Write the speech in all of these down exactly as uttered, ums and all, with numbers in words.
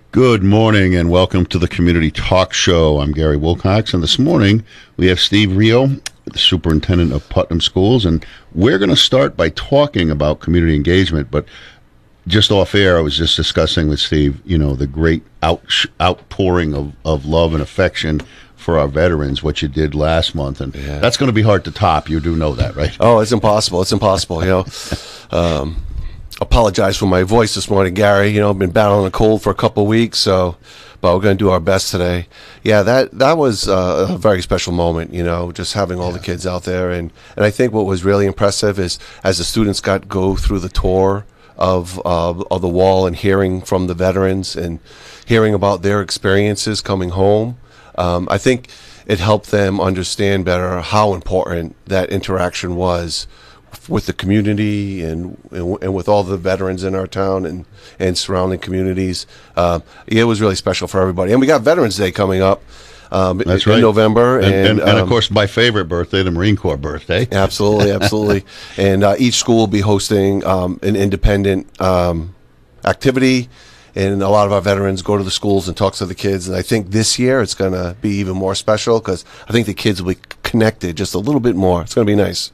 Good morning and welcome to the Community Talk Show. I'm Gary Wilcox, and this morning we have Steve Rio, the superintendent of Putnam Schools, and we're going to start by talking about community engagement. But just off air, I was just discussing with Steve, you know, the great out, outpouring of, of love and affection for our veterans, what you did last month, and yeah. That's going to be hard to top. You do know that, right? Oh, it's impossible. It's impossible, you know. Um, apologize for my voice this morning, Gary. You know, I've been battling a cold for a couple of weeks, so but we're going to do our best today. Yeah, that that was uh, a very special moment, you know, just having all yeah. the kids out there. And, and I think what was really impressive is as the students got go through the tour of, uh, of the wall and hearing from the veterans and hearing about their experiences coming home, um, I think it helped them understand better how important that interaction was with the community and, and and with all the veterans in our town and, and surrounding communities. Uh, it was really special for everybody. And we got Veterans Day coming up um, That's in right. November. And, and, and, um, and, of course, my favorite birthday, the Marine Corps birthday. Absolutely, absolutely. And uh, each school will be hosting um, an independent um, activity. And a lot of our veterans go to the schools and talk to the kids. And I think this year it's going to be even more special because I think the kids will be connected just a little bit more. It's going to be nice.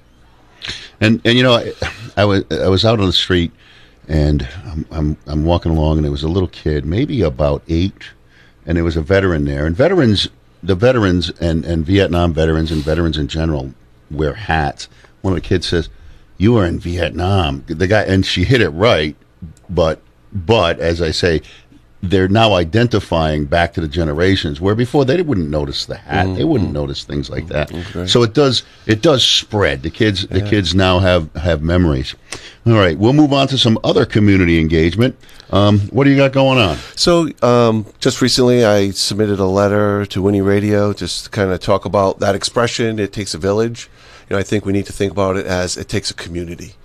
And and you know, I, I was I was out on the street, and I'm, I'm I'm walking along, and there was a little kid, maybe about eight, and there was a veteran there. And veterans, the veterans, and and Vietnam veterans and veterans in general wear hats. One of the kids says, "You were in Vietnam." The guy, and she hit it right, but but as I say, they're now identifying back to the generations where before they wouldn't notice the hat, mm-hmm. they wouldn't notice things like that. Okay. So it does it does spread. The kids yeah. the kids now have, have memories. All right, we'll move on to some other community engagement. Um, what do you got going on? So um, just recently, I submitted a letter to Winnie Radio just to kind of talk about that expression. It takes a village. You know, I think we need to think about it as it takes a community.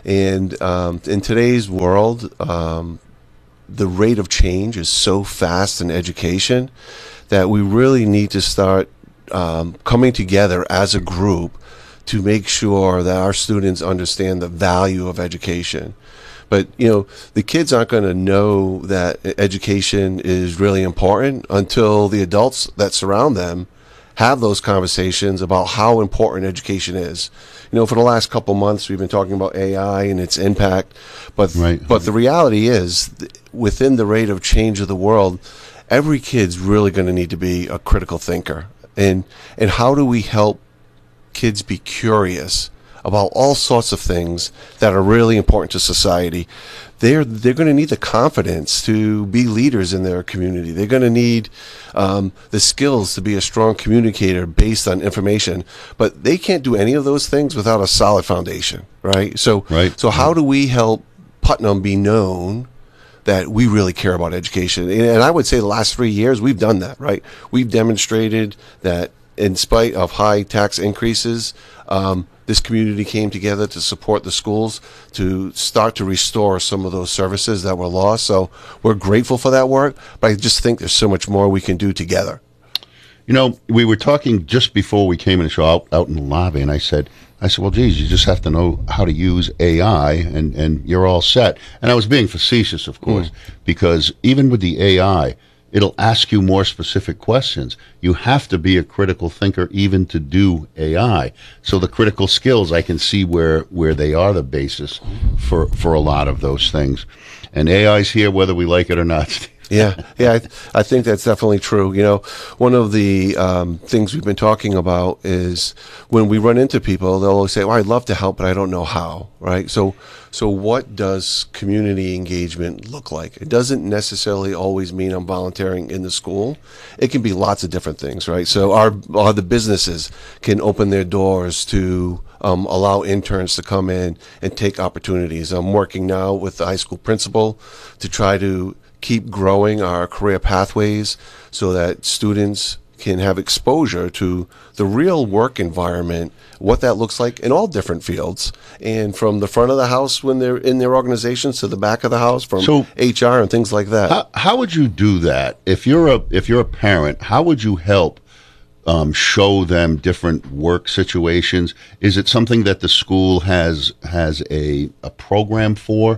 And um, in today's world, um, the rate of change is so fast in education that we really need to start um, coming together as a group to make sure that our students understand the value of education. But, you know, the kids aren't going to know that education is really important until the adults that surround them have those conversations about how important education is. You know, for the last couple months, we've been talking about A I and its impact, but right. but the reality is, within the rate of change of the world, every kid's really going to need to be a critical thinker. And and how do we help kids be curious about all sorts of things that are really important to society? They're they're going to need the confidence to be leaders in their community. They're going to need um, the skills to be a strong communicator based on information. But they can't do any of those things without a solid foundation, right? So, right. so how do we help Putnam be known that we really care about education? And I would say the last three years we've done that, right? We've demonstrated that in spite of high tax increases, um, this community came together to support the schools to start to restore some of those services that were lost. So we're grateful for that work, but I just think there's so much more we can do together. You know, we were talking just before we came in the show out, out in the lobby, and I said, I said, well, geez, you just have to know how to use A I, and, and you're all set. And I was being facetious, of course, mm. because even with the A I, it'll ask you more specific questions. You have to be a critical thinker even to do A I. So the critical skills, I can see where, where they are the basis for, for a lot of those things. And A I's here whether we like it or not. Yeah, yeah, I, th- I think that's definitely true. You know, one of the um, things we've been talking about is when we run into people, they'll always say, well, I'd love to help, but I don't know how, right? So, so what does community engagement look like? It doesn't necessarily always mean I'm volunteering in the school. It can be lots of different things, right? So our, our the businesses can open their doors to Um, allow interns to come in and take opportunities. I'm working now with the high school principal to try to keep growing our career pathways so that students can have exposure to the real work environment, what that looks like in all different fields, and from the front of the house when they're in their organizations to the back of the house, from so, H R and things like that. How, how would you do that if you're a if you're a parent? How would you help um, show them different work situations? Is it something that the school has has a a program for?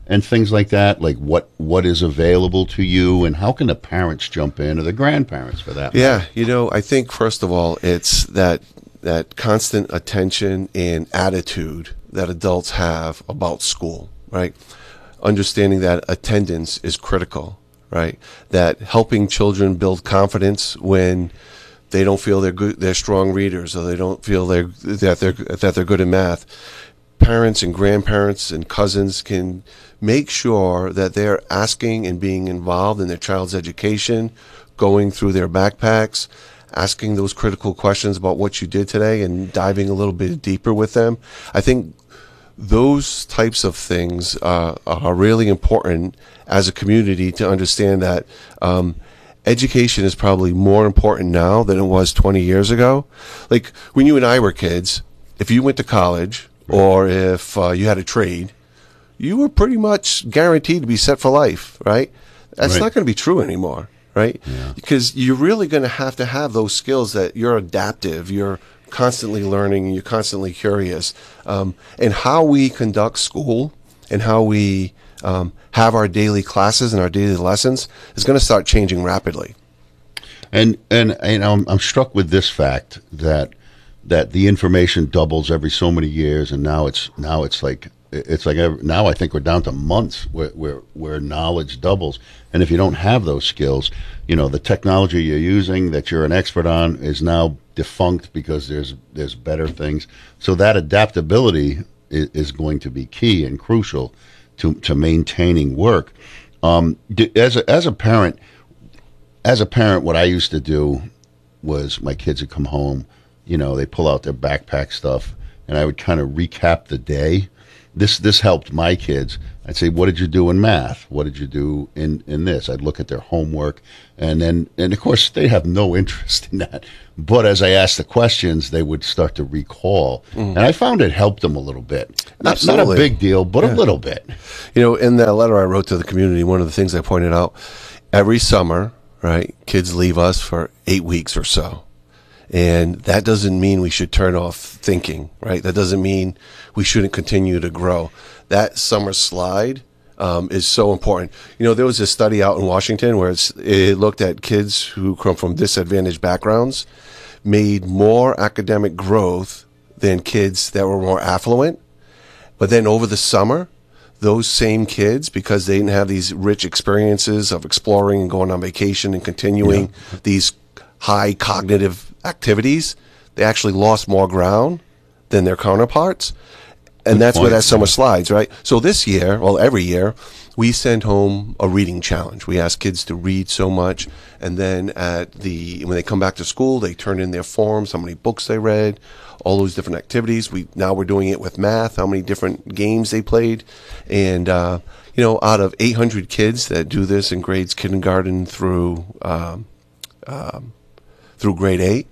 and things like that? Like what what is available to you, and how can the parents jump in, or the grandparents for that matter? Yeah, you know, I think first of all, it's that that constant attention and attitude that adults have about school, right? Understanding that attendance is critical, right? That helping children build confidence when they don't feel they're good, they're strong readers, or they don't feel they're that they're that they're good in math. Parents and grandparents and cousins can make sure that they're asking and being involved in their child's education, going through their backpacks, asking those critical questions about what you did today, and diving a little bit deeper with them. I think those types of things uh, are really important as a community to understand that um, education is probably more important now than it was twenty years ago. Like when you and I were kids, if you went to college or if uh, you had a trade, you were pretty much guaranteed to be set for life, right? That's Right. not going to be true anymore, right? Yeah. Because you're really going to have to have those skills that you're adaptive, you're constantly learning, you're constantly curious. Um, and how we conduct school and how we um, have our daily classes and our daily lessons is going to start changing rapidly. And and you know, I'm, I'm struck with this fact that that the information doubles every so many years, and now it's now it's like it's like every, now I think we're down to months where, where where knowledge doubles. And if you don't have those skills, you know, the technology you're using that you're an expert on is now defunct because there's there's better things. So that adaptability is, is going to be key and crucial to to maintaining work. Um, d- as a, as a parent, as a parent, what I used to do was my kids would come home, you know, they pull out their backpack stuff, and I would kind of recap the day. This this helped my kids. I'd say, what did you do in math? What did you do in, in this? I'd look at their homework, and then, and of course, they have no interest in that. But as I asked the questions, they would start to recall. Mm. And I found it helped them a little bit. Not, not a big deal, but yeah. a little bit. You know, in that letter I wrote to the community, one of the things I pointed out, every summer, right, kids leave us for eight weeks or so. And that doesn't mean we should turn off thinking, right? That doesn't mean we shouldn't continue to grow. That summer slide um, is so important. You know, there was a study out in Washington where it's, it looked at kids who come from disadvantaged backgrounds made more academic growth than kids that were more affluent. But then over the summer, those same kids, because they didn't have these rich experiences of exploring and going on vacation and continuing yeah. these high cognitive activities, they actually lost more ground than their counterparts. And Good that's point. where that summer slides, right? So this year, well, every year, we send home a reading challenge. We ask kids to read so much, and then at the when they come back to school, they turn in their forms, how many books they read, all those different activities. We now we're doing it with math, how many different games they played, and uh, you know, out of eight hundred kids that do this in grades kindergarten through um, um, through grade eight,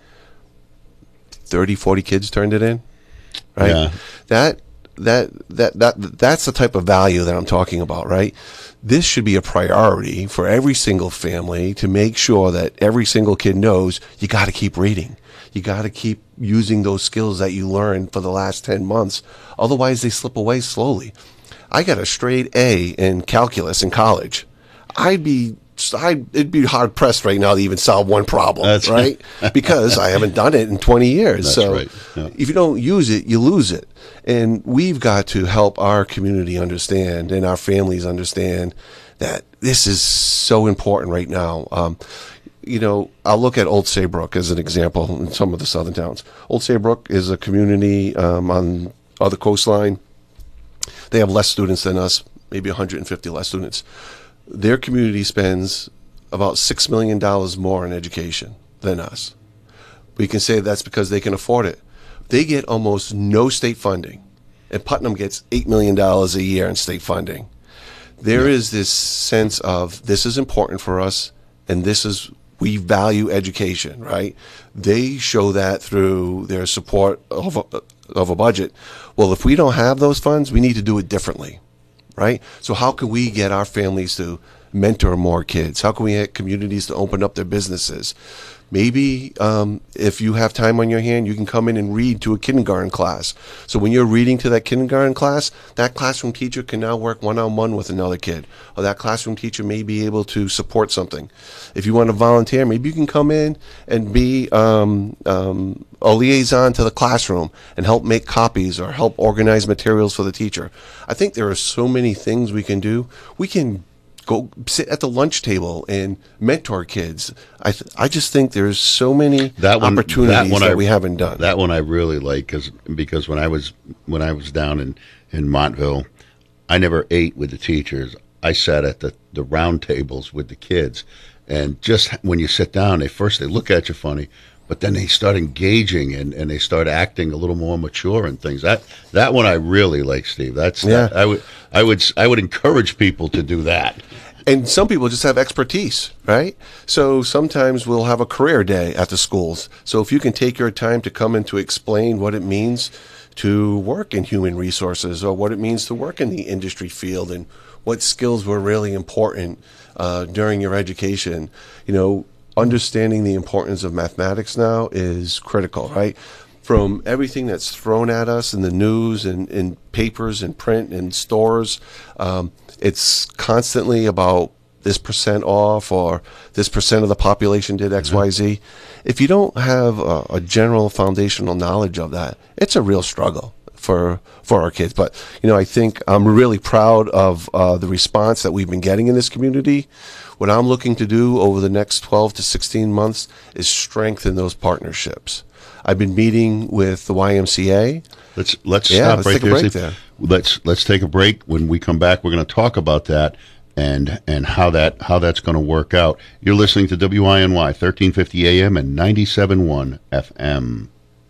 thirty, forty kids turned it in, right? Yeah. That that that that that's the type of value that I'm talking about, right? This should be a priority for every single family to make sure that every single kid knows you got to keep reading. You got to keep using those skills that you learned for the last ten months. Otherwise, they slip away slowly. I got a straight A in calculus in college. I'd be I'd, it'd be hard pressed right now to even solve one problem, That's right? Because I haven't done it in twenty years. That's so right. Yeah. if you don't use it, you lose it. And we've got to help our community understand and our families understand that this is so important right now. Um, you know, I'll look at Old Saybrook as an example in some of the southern towns. Old Saybrook is a community um, on other coastline. They have less students than us, maybe one hundred fifty less students. Their community spends about six million dollars more in education than us. We can say that's because they can afford it. They get almost no state funding, and Putnam gets eight million dollars a year in state funding. There yeah. is this sense of this is important for us, and this is, we value education, right? They show that through their support of a, of a budget. Well, if we don't have those funds, we need to do it differently. Right? So how can we get our families to mentor more kids? How can we get communities to open up their businesses? Maybe um, if you have time on your hand, you can come in and read to a kindergarten class. So when you're reading to that kindergarten class, that classroom teacher can now work one-on-one with another kid. Or that classroom teacher may be able to support something. If you want to volunteer, maybe you can come in and be um, um, a liaison to the classroom and help make copies or help organize materials for the teacher. I think there are so many things we can do. We can go sit at the lunch table and mentor kids. I th- I just think there's so many that one, opportunities that, one that I, we haven't done. That one I really like cause, because when I was when I was down in, in Montville, I never ate with the teachers. I sat at the, the round tables with the kids. And just when you sit down, they first they look at you funny, but then they start engaging and, and they start acting a little more mature and things. That that one I really like, Steve. That's yeah. that, I would I would I would encourage people to do that. And some people just have expertise, right? So sometimes we'll have a career day at the schools. So if you can take your time to come in to explain what it means to work in human resources or what it means to work in the industry field and what skills were really important uh, during your education, you know, understanding the importance of mathematics now is critical, right? From everything that's thrown at us in the news and in papers and print and stores, um, it's constantly about this percent off or this percent of the population did X, mm-hmm. Y, Z. If you don't have a, a general foundational knowledge of that, it's a real struggle for for our kids. But, you know, I think I'm really proud of uh, the response that we've been getting in this community. What I'm looking to do over the next twelve to sixteen months is strengthen those partnerships. I've been meeting with the Y M C A. Let's let's yeah, stop let's right take there. a break Steve. there. Let's let's take a break. When we come back, we're going to talk about that and and how that how that's going to work out. You're listening to W I N Y thirteen fifty A M and ninety-seven point one F M.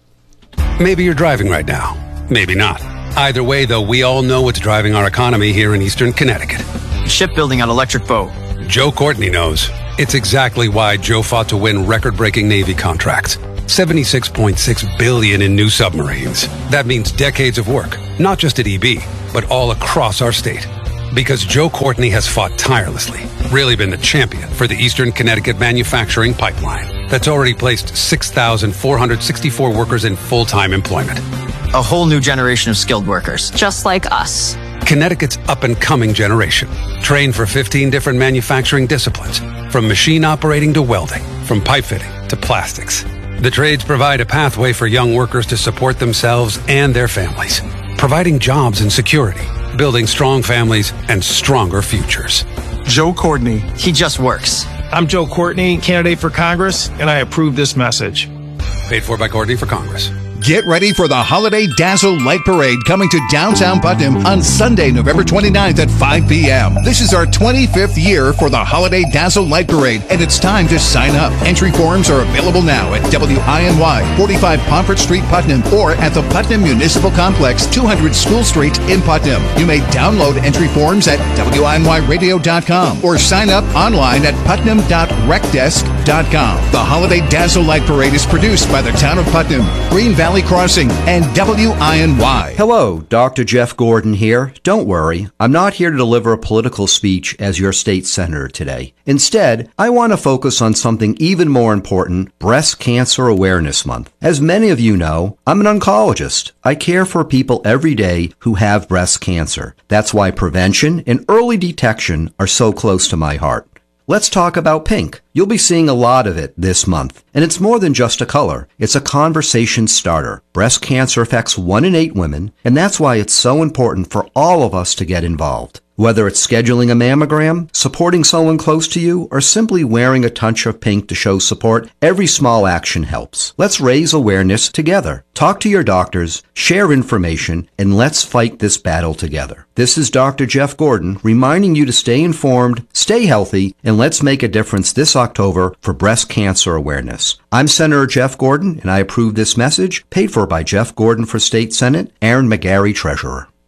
Maybe you're driving right now. Maybe not. Either way, though, we all know what's driving our economy here in Eastern Connecticut. Shipbuilding on electric boat. Joe Courtney knows. It's exactly why Joe fought to win record-breaking Navy contracts. seventy-six point six billion dollars in new submarines. That means decades of work, not just at E B, but all across our state. Because Joe Courtney has fought tirelessly, really been the champion for the Eastern Connecticut manufacturing pipeline that's already placed six thousand four hundred sixty-four workers in full-time employment. A whole new generation of skilled workers. Just like us. Connecticut's up-and-coming generation, trained for fifteen different manufacturing disciplines, from machine operating to welding, from pipe fitting to plastics. The trades provide a pathway for young workers to support themselves and their families, providing jobs and security, building strong families and stronger futures. Joe Courtney. He just works. I'm Joe Courtney, candidate for Congress, and I approve this message. Paid for by Courtney for Congress. Get ready for the Holiday Dazzle Light Parade coming to downtown Putnam on Sunday, November twenty-ninth at five p.m. This is our twenty-fifth year for the Holiday Dazzle Light Parade, and it's time to sign up. Entry forms are available now at W I N Y, forty-five Pomfret Street, Putnam, or at the Putnam Municipal Complex, two hundred School Street in Putnam. You may download entry forms at W I N Y radio dot com or sign up online at putnam dot rec desk dot com. The Holiday Dazzle Light Parade is produced by the Town of Putnam, Green Valley Crossing, and W I N Y. Hello, Doctor Jeff Gordon here. Don't worry, I'm not here to deliver a political speech as your state senator today. Instead, I want to focus on something even more important, Breast Cancer Awareness Month. As many of you know, I'm an oncologist. I care for people every day who have breast cancer. That's why prevention and early detection are so close to my heart. Let's talk about pink. You'll be seeing a lot of it this month. And it's more than just a color. It's a conversation starter. Breast cancer affects one in eight women, and that's why it's so important for all of us to get involved. Whether it's scheduling a mammogram, supporting someone close to you, or simply wearing a touch of pink to show support, every small action helps. Let's raise awareness together. Talk to your doctors, share information, and let's fight this battle together. This is Doctor Jeff Gordon reminding you to stay informed, stay healthy, and let's make a difference this October for breast cancer awareness. I'm Senator Jeff Gordon, and I approve this message, paid for by Jeff Gordon for State Senate, Aaron McGarry, Treasurer.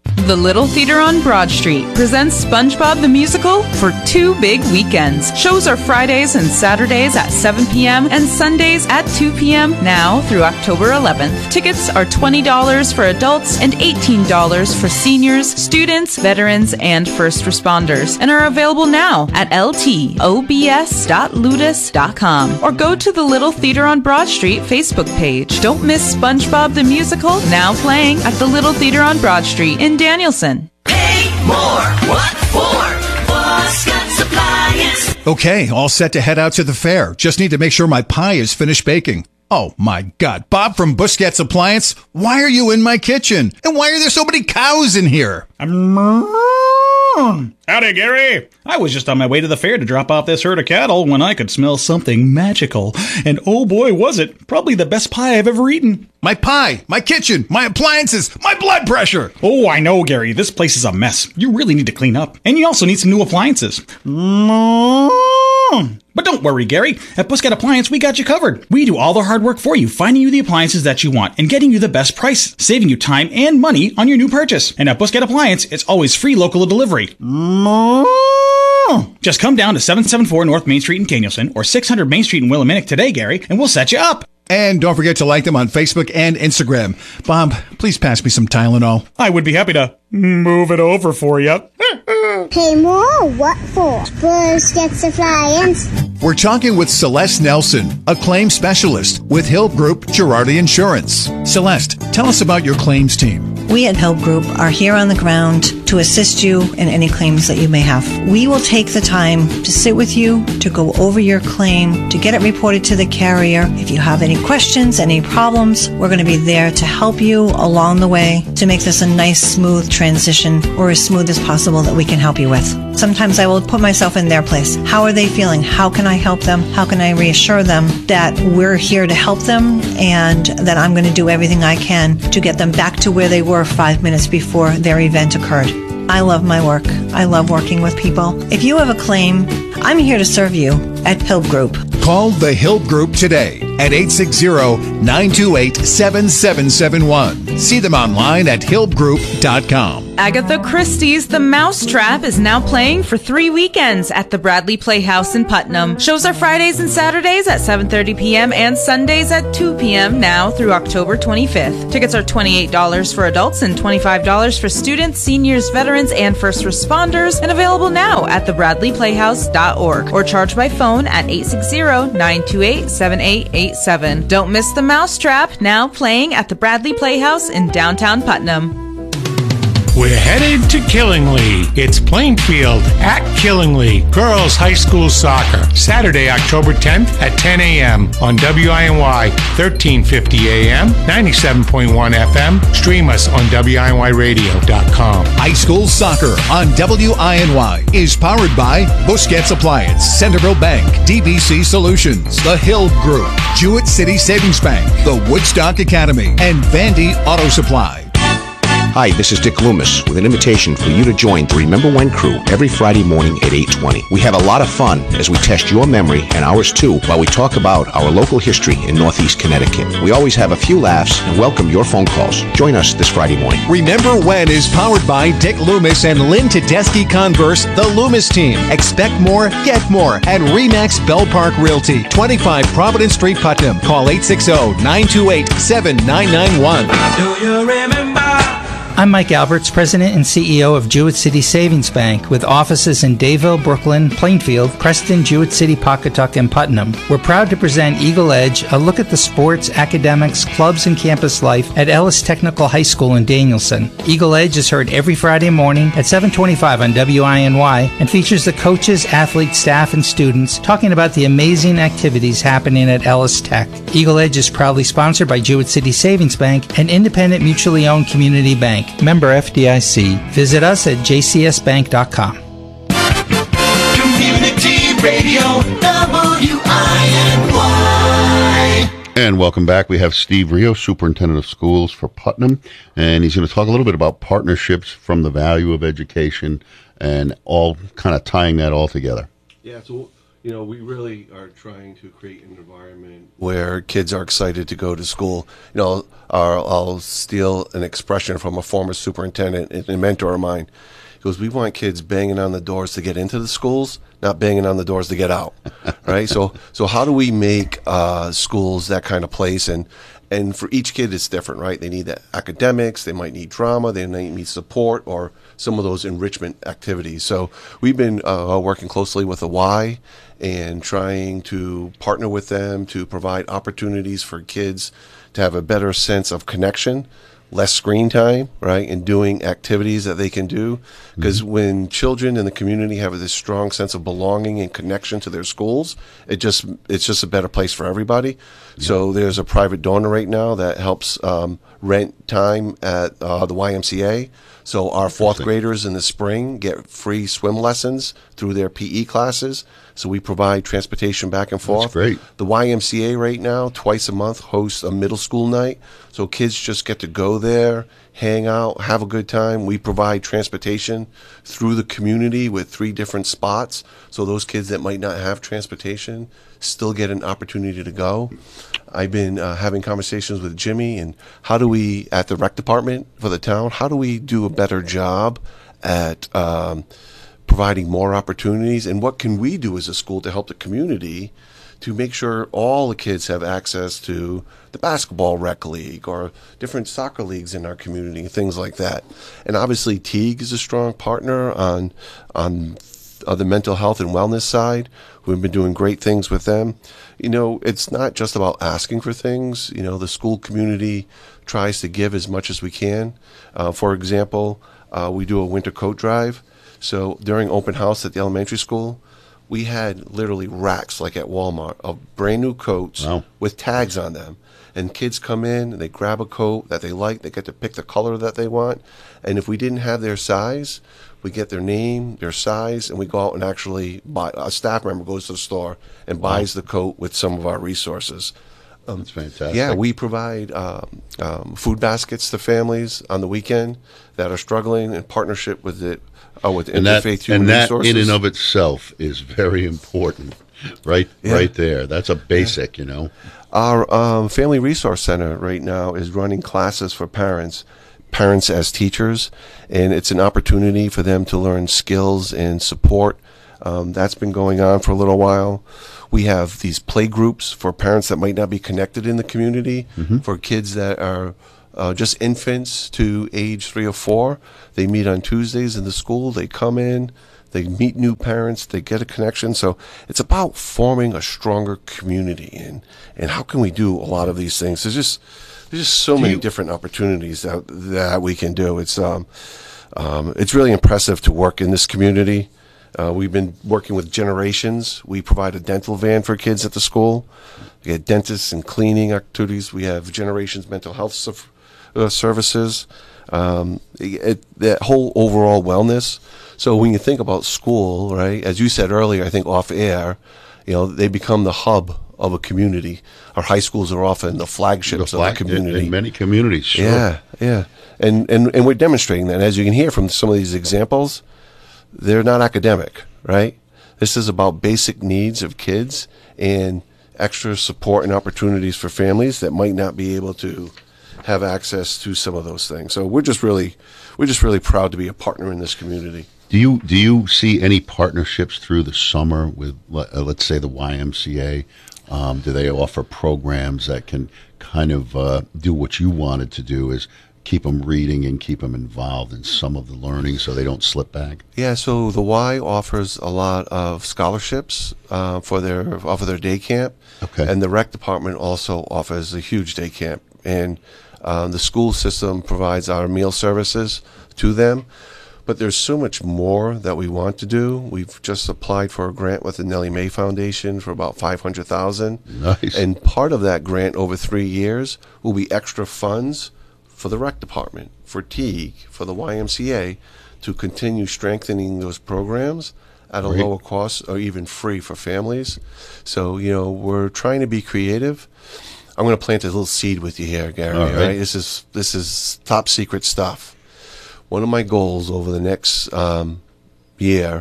The Little Theater on Broad Street presents SpongeBob the Musical for two big weekends. Shows are Fridays and Saturdays at seven p.m. and Sundays at two p.m. now through October eleventh. Tickets are twenty dollars for adults and eighteen dollars for seniors, students, veterans, and first responders, and are available now at l t o b s dot ludus dot com or go to the Little Theater on Broad Street Facebook page. Don't miss SpongeBob the Musical, now playing at the Little Theater on Broad Street in Danielson. Pay more. What for? For Scott's Appliance. Okay, all set to head out to the fair. Just need to make sure my pie is finished baking. Oh my God, Bob from Busquets Appliance, why are you in my kitchen? And why are there so many cows in here? Howdy, Gary. I was just on my way to the fair to drop off this herd of cattle when I could smell something magical. And oh boy, was it. Probably the best pie I've ever eaten. My pie, my kitchen, my appliances, my blood pressure. Oh, I know, Gary. This place is a mess. You really need to clean up. And you also need some new appliances. But don't worry, Gary. At Busquets Appliance, we got you covered. We do all the hard work for you, finding you the appliances that you want and getting you the best price, saving you time and money on your new purchase. And at Busquets Appliance, it's always free local delivery. Just come down to seven seventy-four North Main Street in Danielson or six hundred Main Street in Willimantic today, Gary, and we'll set you up. And don't forget to like them on Facebook and Instagram. Bob, please pass me some Tylenol. I would be happy to move it over for you. Pay more? What for? Busquets Appliance. We're talking with Celeste Nelson, a claim specialist with Hill Group Girardi Insurance. Celeste, tell us about your claims team. We at Hill Group are here on the ground to assist you in any claims that you may have. We will take the time to sit with you, to go over your claim, to get it reported to the carrier. If you have any questions, any problems, we're going to be there to help you along the way to make this a nice, smooth transition, or as smooth as possible that we can help you with. Sometimes I will put myself in their place. How are they feeling? How can I help them? How can I reassure them that we're here to help them and that I'm going to do everything I can to get them back to where they were five minutes before their event occurred. I love my work. I love working with people. If you have a claim, I'm here to serve you at Hill Group. Call the Hill Group today at eight six zero, nine two eight, seven seven seven one. See them online at hill group dot com. Agatha Christie's The Mousetrap is now playing for three weekends at the Bradley Playhouse in Putnam. Shows are Fridays and Saturdays at seven thirty p.m. and Sundays at two p.m. now through October twenty-fifth. Tickets are twenty-eight dollars for adults and twenty-five dollars for students, seniors, veterans, and first responders, and available now at the bradley playhouse dot org or charge by phone at eight six zero, nine two eight, seven eight eight seven. Don't miss The Mousetrap, now playing at the Bradley Playhouse in downtown Putnam. We're headed to Killingly. It's Plainfield at Killingly. Girls High School Soccer. Saturday, October tenth at ten a.m. on W I N Y, thirteen fifty A M, ninety-seven point one F M. Stream us on W I N Y radio dot com. High School Soccer on W I N Y is powered by Busquets Appliance, Centerville Bank, D B C Solutions, The Hill Group, Jewett City Savings Bank, the Woodstock Academy, and Vandy Auto Supply. Hi, this is Dick Loomis with an invitation for you to join the Remember When crew every Friday morning at eight twenty. We have a lot of fun as we test your memory and ours too while we talk about our local history in Northeast Connecticut. We always have a few laughs and welcome your phone calls. Join us this Friday morning. Remember When is powered by Dick Loomis and Lynn Tedeschi Converse, the Loomis team. Expect more, get more at Remax Bell Park Realty, twenty-five Providence Street, Putnam. Call eight six zero, nine two eight, seven nine nine one. Do you remember? I'm Mike Alberts, President and C E O of Jewett City Savings Bank, with offices in Dayville, Brooklyn, Plainfield, Preston, Jewett City, Pawcatuck, and Putnam. We're proud to present Eagle Edge, a look at the sports, academics, clubs, and campus life at Ellis Technical High School in Danielson. Eagle Edge is heard every Friday morning at seven twenty-five on W I N Y and features the coaches, athletes, staff, and students talking about the amazing activities happening at Ellis Tech. Eagle Edge is proudly sponsored by Jewett City Savings Bank, an independent, mutually owned community bank. Member F D I C. Visit us at j c s bank dot com. Community Radio, W I N Y. And welcome back. We have Steve Rio, Superintendent of Schools for Putnam, and he's going to talk a little bit about partnerships from the value of education and all kind of tying that all together. Yeah, so You know, we really are trying to create an environment where kids are excited to go to school. You know, I'll, I'll steal an expression from a former superintendent and a mentor of mine. He goes, we want kids banging on the doors to get into the schools, not banging on the doors to get out, right? So, so how do we make uh, schools that kind of place? And and for each kid, it's different, right? They need that academics, they might need drama, they might need support, or some of those enrichment activities. So we've been uh, working closely with the Y and trying to partner with them to provide opportunities for kids to have a better sense of connection, less screen time, right, and doing activities that they can do. Because mm-hmm. when children in the community have this strong sense of belonging and connection to their schools, it just it's just a better place for everybody. Yeah. So there's a private donor right now that helps um, rent time at uh, the Y M C A. So our fourth graders in the spring get free swim lessons through their P E classes. So we provide transportation back and forth. That's great. The Y M C A right now, twice a month, hosts a middle school night. So kids just get to go there, hang out, have a good time. We provide transportation through the community with three different spots. So those kids that might not have transportation still get an opportunity to go. I've been uh, having conversations with Jimmy, and how do we, at the rec department for the town, how do we do a better job at um, providing more opportunities, and what can we do as a school to help the community to make sure all the kids have access to the basketball rec league or different soccer leagues in our community and things like that. And obviously Teague is a strong partner on on uh, the mental health and wellness side. We've been doing great things with them. You know, it's not just about asking for things. You know, the school community tries to give as much as we can. Uh, for example, uh, we do a winter coat drive. So during open house at the elementary school, we had literally racks, like at Walmart, of brand new coats wow. with tags on them. And kids come in and they grab a coat that they like. They get to pick the color that they want. And if we didn't have their size, we get their name, their size, and we go out and actually buy. A staff member goes to the store and buys wow. the coat with some of our resources. Um, That's fantastic. Yeah, we provide um, um, food baskets to families on the weekend that are struggling in partnership with it. Oh, with and that, Interfaith Human and that Resources. in and of itself is very important, right? Yeah. Right there. That's a basic, yeah. you know. Our um, Family Resource Center right now is running classes for parents, parents as teachers, and it's an opportunity for them to learn skills and support. Um, that's been going on for a little while. We have these play groups for parents that might not be connected in the community, mm-hmm. for kids that are Uh, just infants to age three or four. They meet on Tuesdays in the school. They come in, they meet new parents, they get a connection. So it's about forming a stronger community. And, and how can we do a lot of these things? There's just there's just so do many you, different opportunities that that we can do. It's um, um, it's really impressive to work in this community. Uh, we've been working with Generations. We provide a dental van for kids at the school. We get dentists and cleaning activities. We have Generations mental health stuff. Uh, services, um, it, that whole overall wellness. So when you think about school, right, as you said earlier, I think off air, you know, they become the hub of a community. Our high schools are often the flagships the flag, of the community. In, in many communities, sure. Yeah, yeah. And, and, and we're demonstrating that. And as you can hear from some of these examples, they're not academic, right? This is about basic needs of kids and extra support and opportunities for families that might not be able to have access to some of those things. So we're just really, we're just really proud to be a partner in this community. Do you do you see any partnerships through the summer with, uh, let's say, the Y M C A? Um, do they offer programs that can kind of uh, do what you wanted to do, is keep them reading and keep them involved in some of the learning so they don't slip back? Yeah, so the Y offers a lot of scholarships uh, for their off of their day camp. Okay. And the rec department also offers a huge day camp. And Um, the school system provides our meal services to them, but there's so much more that we want to do. We've just applied for a grant with the Nellie Mae Foundation for about five hundred thousand dollars. Nice. And part of that grant over three years will be extra funds for the rec department, for Teague, for the Y M C A, to continue strengthening those programs at a Great. lower cost or even free for families. So, you know, we're trying to be creative. I'm going to plant a little seed with you here, Gary. All right. Right? This is this is top secret stuff. One of my goals over the next um, year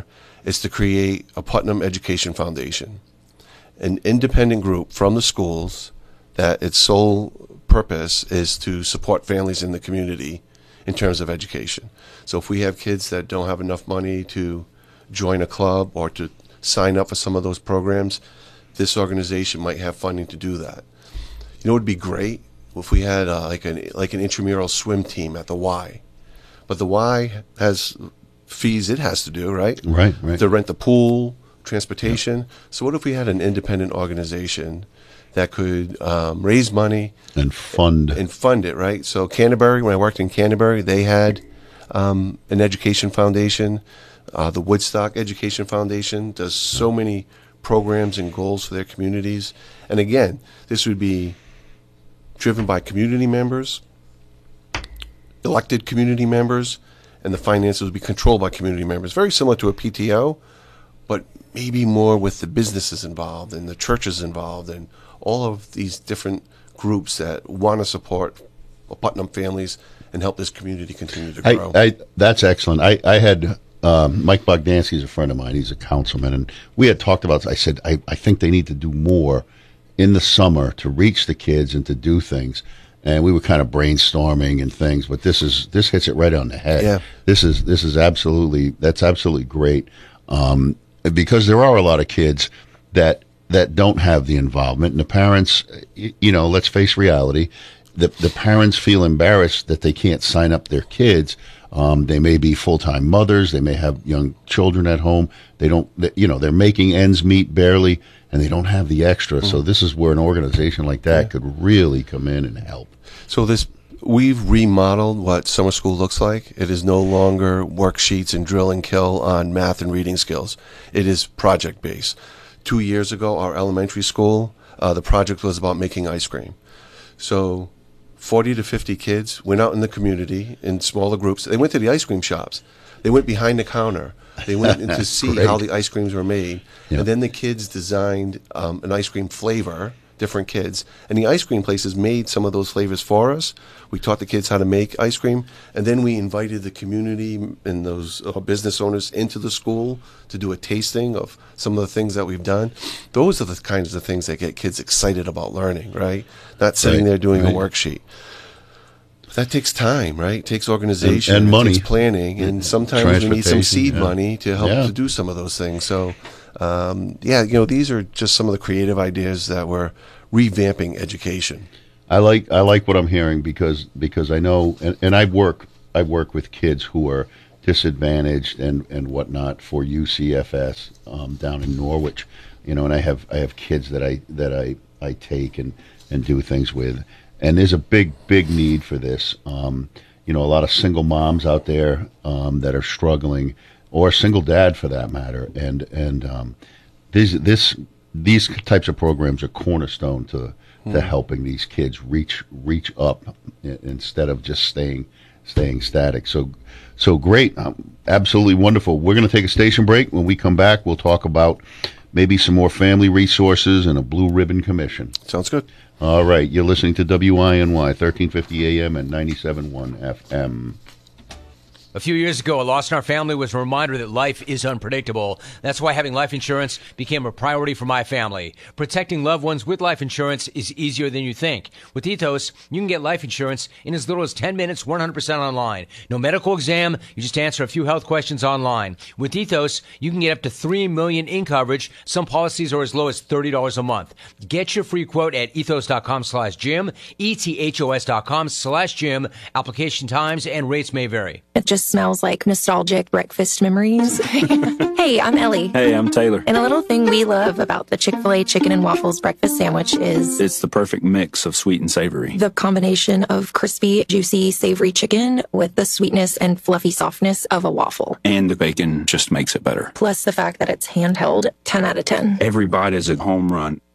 is to create a Putnam Education Foundation, an independent group from the schools that its sole purpose is to support families in the community in terms of education. So if we have kids that don't have enough money to join a club or to sign up for some of those programs, this organization might have funding to do that. You know, it would be great if we had uh, like an like an intramural swim team at the Y, but the Y has fees it has to do, right? Right, right. To rent the pool, transportation. Yep. So what if we had an independent organization that could um, raise money and fund and fund it, right? So Canterbury, when I worked in Canterbury, they had um, an education foundation. Uh, the Woodstock Education Foundation does so many programs and goals for their communities. And again, this would be driven by community members, elected community members, and the finances would be controlled by community members. Very similar to a P T O, but maybe more with the businesses involved and the churches involved and all of these different groups that want to support Putnam families and help this community continue to grow. I, I, that's excellent. I, I had um, Mike Bogdansky is a friend of mine. He's a councilman, and we had talked about. I said I, I think they need to do more in the summer to reach the kids and to do things. And we were kind of brainstorming and things, but this is this hits it right on the head. Yeah. This is this is absolutely that's absolutely great um, because there are a lot of kids that that don't have the involvement, and the parents, you know, let's face reality, the the parents feel embarrassed that they can't sign up their kids. Um, they may be full-time mothers, they may have young children at home. They don't, you know, they're making ends meet barely, and they don't have the extra. Mm-hmm. So this is where an organization like that yeah. could really come in and help. So this, we've remodeled what summer school looks like. It is no longer worksheets and drill and kill on math and reading skills. It is project-based. Two years ago, our elementary school, uh, the project was about making ice cream. So forty to fifty kids went out in the community in smaller groups. They went to the ice cream shops. They went behind the counter. They went in to see how the ice creams were made. Yep. And then the kids designed um, an ice cream flavor, different kids. And the ice cream places made some of those flavors for us. We taught the kids how to make ice cream. And then we invited the community and those uh, business owners into the school to do a tasting of some of the things that we've done. Those are the kinds of things that get kids excited about learning, right? Not sitting right. there doing right. a worksheet. That takes time, right? It takes organization, and, and it money, takes planning, and sometimes we need some seed yeah. money to help yeah. to do some of those things. So, um, yeah, you know, these are just some of the creative ideas that we're revamping education. I like I like what I'm hearing because because I know, and, and I work I work with kids who are disadvantaged and, and whatnot for U C F S um, down in Norwich, you know, and I have I have kids that I that I, I take and, and do things with. And there's a big, big need for this. Um, you know, a lot of single moms out there um, that are struggling, or single dad for that matter. And and um, these this these types of programs are cornerstone to mm. to helping these kids reach reach up instead of just staying staying static. So so great, um, absolutely wonderful. We're going to take a station break. When we come back, we'll talk about maybe some more family resources and a blue ribbon commission. Sounds good. All right, you're listening to W I N Y, thirteen fifty A M and ninety-seven point one F M. A few years ago, a loss in our family was a reminder that life is unpredictable. That's why having life insurance became a priority for my family. Protecting loved ones with life insurance is easier than you think. With Ethos, you can get life insurance in as little as ten minutes, one hundred percent online. No medical exam, you just answer a few health questions online. With Ethos, you can get up to three million dollars in coverage. Some policies are as low as thirty dollars a month. Get your free quote at ethos.com slash Jim, ethos.com slash Jim. Application times and rates may vary. It just smells like nostalgic breakfast memories. Hey, I'm Ellie. Hey, I'm Taylor. And a little thing we love about the Chick-fil-A chicken and waffles breakfast sandwich is it's the perfect mix of sweet and savory. The combination of crispy, juicy, savory chicken with the sweetness and fluffy softness of a waffle. And the bacon just makes it better. Plus the fact that it's handheld, ten out of ten. Every bite is a home run.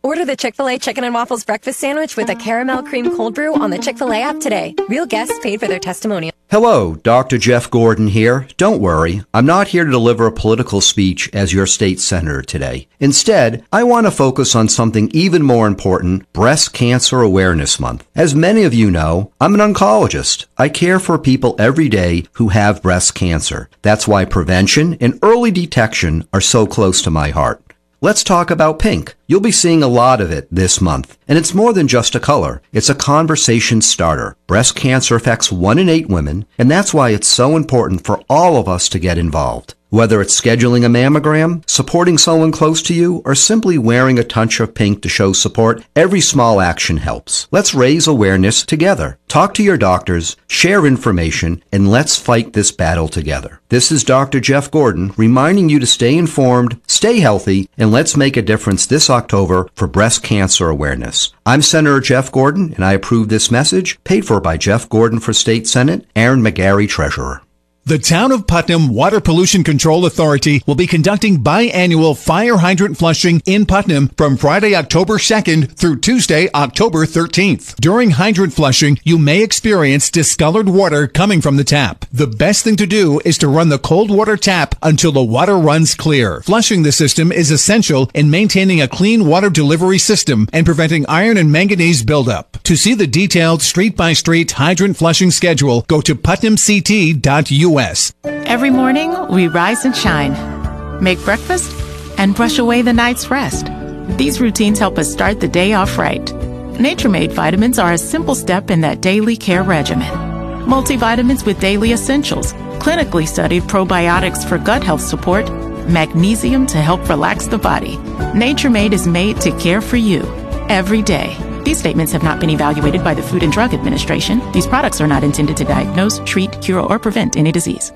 Order the Chick-fil-A Chicken and Waffles Breakfast Sandwich with a caramel cream cold brew on the Chick-fil-A app today. Real guests paid for their testimonial. Hello, Doctor Jeff Gordon here. Don't worry, I'm not here to deliver a political speech as your state senator today. Instead, I want to focus on something even more important, Breast Cancer Awareness Month. As many of you know, I'm an oncologist. I care for people every day who have breast cancer. That's why prevention and early detection are so close to my heart. Let's talk about pink. You'll be seeing a lot of it this month. And it's more than just a color. It's a conversation starter. Breast cancer affects one in eight women, and that's why it's so important for all of us to get involved. Whether it's scheduling a mammogram, supporting someone close to you, or simply wearing a touch of pink to show support, every small action helps. Let's raise awareness together. Talk to your doctors, share information, and let's fight this battle together. This is Doctor Jeff Gordon reminding you to stay informed, stay healthy, and let's make a difference this October for breast cancer awareness. I'm Senator Jeff Gordon, and I approve this message, paid for by Jeff Gordon for State Senate, Aaron McGarry, Treasurer. The Town of Putnam Water Pollution Control Authority will be conducting biannual fire hydrant flushing in Putnam from Friday, October second through Tuesday, October thirteenth. During hydrant flushing, you may experience discolored water coming from the tap. The best thing to do is to run the cold water tap until the water runs clear. Flushing the system is essential in maintaining a clean water delivery system and preventing iron and manganese buildup. To see the detailed street-by-street hydrant flushing schedule, go to putnam c t dot u s. Every morning, we rise and shine, make breakfast, and brush away the night's rest. These routines help us start the day off right. Nature-Made vitamins are a simple step in that daily care regimen. Multivitamins with daily essentials, clinically studied probiotics for gut health support, magnesium to help relax the body. Nature-Made is made to care for you every day. These statements have not been evaluated by the Food and Drug Administration. These products are not intended to diagnose, treat, cure, or prevent any disease.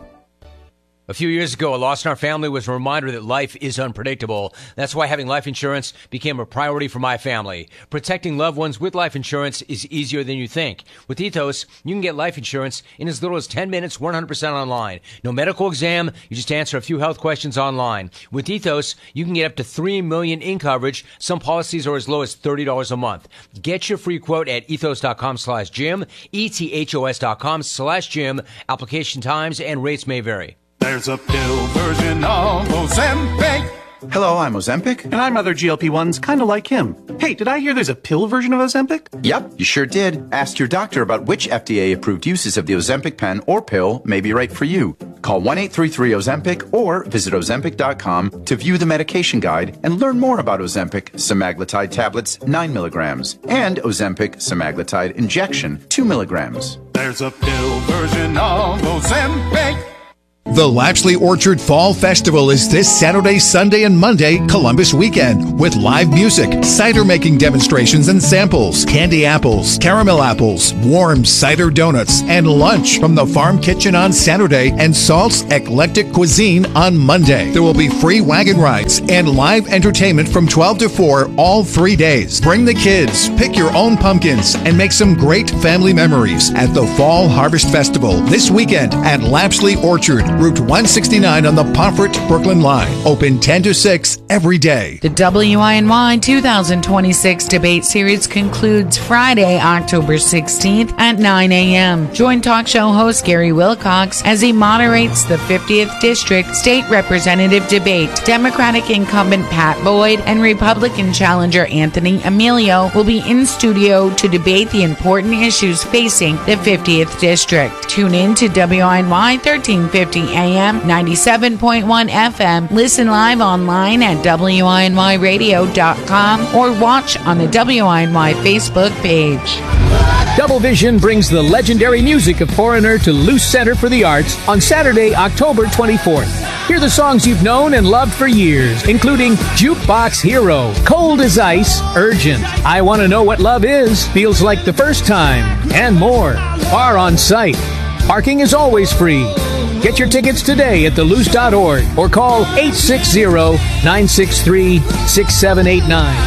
A few years ago, a loss in our family was a reminder that life is unpredictable. That's why having life insurance became a priority for my family. Protecting loved ones with life insurance is easier than you think. With Ethos, you can get life insurance in as little as ten minutes, one hundred percent online. No medical exam, you just answer a few health questions online. With Ethos, you can get up to three million dollars in coverage. Some policies are as low as thirty dollars a month. Get your free quote at ethos.com slash Jim, E-T-H-O-S dot com slash Jim. Application times and rates may vary. There's a pill version of Ozempic. Hello, I'm Ozempic. And I'm other G L P ones kind of like him. Hey, did I hear there's a pill version of Ozempic? Yep, you sure did. Ask your doctor about which F D A-approved uses of the Ozempic pen or pill may be right for you. Call one eight three three Ozempic or visit Ozempic dot com to view the medication guide and learn more about Ozempic semaglutide tablets, nine milligrams, and Ozempic semaglutide injection, two milligrams. There's a pill version of Ozempic. The Lapsley Orchard Fall Festival is this Saturday, Sunday, and Monday, Columbus weekend, with live music, cider making demonstrations and samples, candy apples, caramel apples, warm cider donuts, and lunch from the Farm Kitchen on Saturday and Salt's Eclectic Cuisine on Monday. There will be free wagon rides and live entertainment from twelve to four all three days. Bring the kids, pick your own pumpkins, and make some great family memories at the Fall Harvest Festival this weekend at Lapsley Orchard, Route one sixty-nine on the Pomfret Brooklyn line. Open ten to six every day. The W I N Y two thousand twenty-six debate series concludes Friday, October sixteenth at nine a.m. Join talk show host Gary Wilcox as he moderates the fiftieth District State Representative debate. Democratic incumbent Pat Boyd and Republican challenger Anthony Emilio will be in studio to debate the important issues facing the fiftieth District. Tune in to W I N Y thirteen fifty A M, ninety-seven point one F M. Listen live online at W I N Y radio dot com or watch on the W I N Y Facebook page. Double Vision brings the legendary music of Foreigner to Luce Center for the Arts on Saturday, October twenty-fourth. Hear the songs you've known and loved for years, including Jukebox Hero, Cold as Ice, Urgent, I Want to Know What Love Is, Feels Like the First Time, and more. Are on site. Parking is always free. Get your tickets today at the luce dot org or call eight six zero, nine six three, six seven eight nine.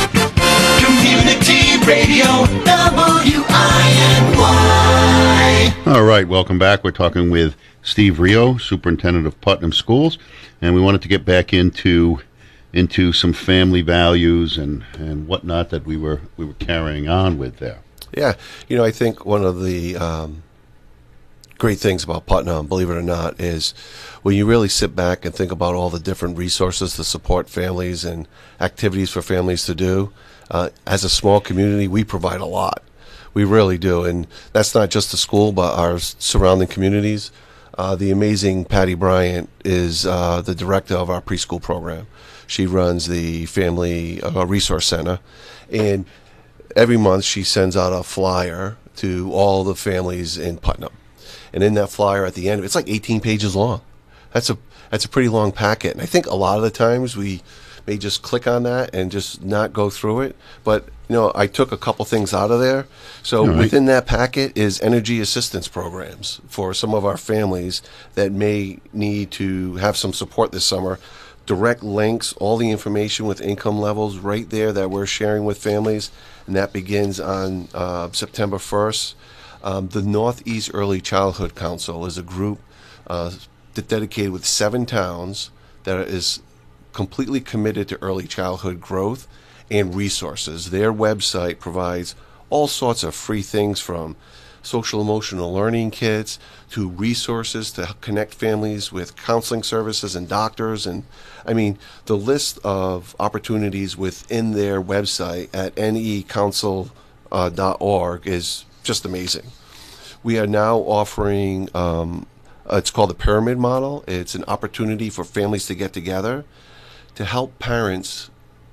Community Radio, W I N Y. All right, welcome back. We're talking with Steve Rio, Superintendent of Putnam Schools, and we wanted to get back into into some family values and, and whatnot that we were we were carrying on with there. Yeah, you know, I think one of the um, great things about Putnam, believe it or not, is when you really sit back and think about all the different resources to support families and activities for families to do. Uh, as a small community, we provide a lot. We really do, and that's not just the school, but our surrounding communities. Uh, the amazing Patty Bryant is uh, the director of our preschool program. She runs the Family uh, Resource Center, and every month she sends out a flyer to all the families in Putnam. And in that flyer at the end, it's like eighteen pages long. That's a that's a pretty long packet. And I think a lot of the times we may just click on that and just not go through it. But, you know, I took a couple things out of there. So right. Within that packet is energy assistance programs for some of our families that may need to have some support this summer. Direct links, all the information with income levels right there that we're sharing with families. And that begins on uh, September first. Um, the Northeast Early Childhood Council is a group uh, dedicated with seven towns that is completely committed to early childhood growth and resources. Their website provides all sorts of free things from social emotional learning kits to resources to connect families with counseling services and doctors. And I mean, the list of opportunities within their website at N E council dot org is just amazing. We are now offering, um, it's called the Pyramid Model. It's an opportunity for families to get together to help parents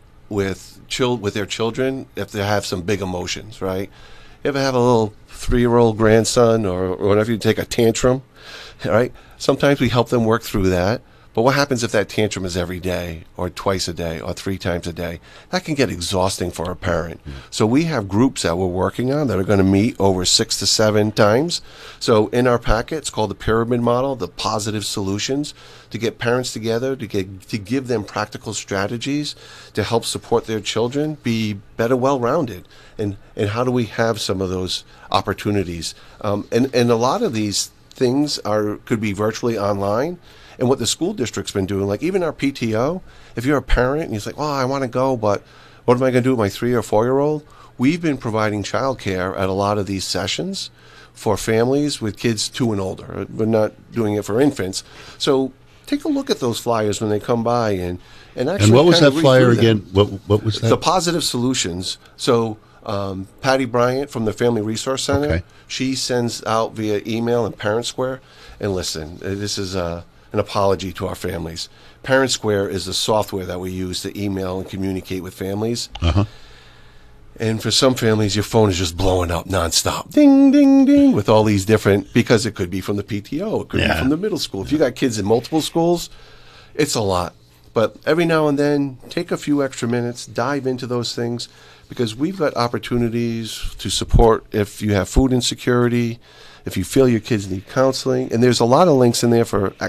with chil- with their children if they have some big emotions, right? You ever have a little three-year-old grandson or, or whenever you take a tantrum, right? Sometimes we help them work through that. But what happens if that tantrum is every day or twice a day or three times a day? That can get exhausting for a parent. Mm. So we have groups that we're working on that are going to meet over six to seven times. So in our packet, it's called the Pyramid Model, the Positive Solutions, to get parents together, to get to give them practical strategies to help support their children be better, well-rounded. And and how do we have some of those opportunities? Um, and, and a lot of these things are could be virtually online. And what the school district's been doing, like even our P T O, if you're a parent and you're like, oh, I want to go, but what am I going to do with my three or four-year-old? We've been providing childcare at a lot of these sessions for families with kids two and older. We're not doing it for infants. So take a look at those flyers when they come by and, and actually And what was kind that of flyer read through them. again? What, what was that? The Positive Solutions. So um, Patty Bryant from the Family Resource Center, Okay. she sends out via email and Parent Square. And listen, this is a... an apology to our families. Parent Square is the software that we use to email and communicate with families. Uh-huh. And for some families, your phone is just blowing up nonstop. Ding, ding, ding, with all these different, because it could be from the P T O, it could Yeah. be from the middle school. If you got kids in multiple schools, it's a lot. But every now and then, take a few extra minutes, dive into those things, because we've got opportunities to support if you have food insecurity, if you feel your kids need counseling. And there's a lot of links in there for